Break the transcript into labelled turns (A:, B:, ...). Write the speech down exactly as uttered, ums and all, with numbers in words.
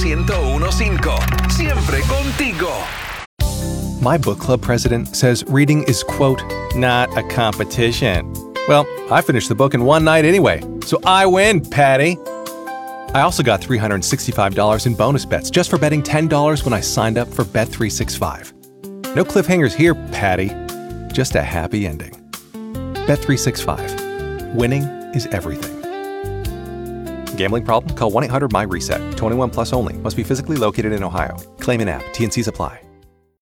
A: ciento uno punto cinco. Siempre contigo.
B: My book club president says reading is, quote, not a competition. Well, I finished the book in one night anyway, so I win, Patty. I also got three hundred sixty-five dollars in bonus bets just for betting ten dollars when I signed up for Bet three sixty-five. No cliffhangers here, Patty. Just a happy ending. Bet three sixty-five. Winning is everything. Gambling problem? Call one eight hundred M Y RESET. twenty-one plus only. Must be physically located in Ohio. Claim in app. T and Cs apply.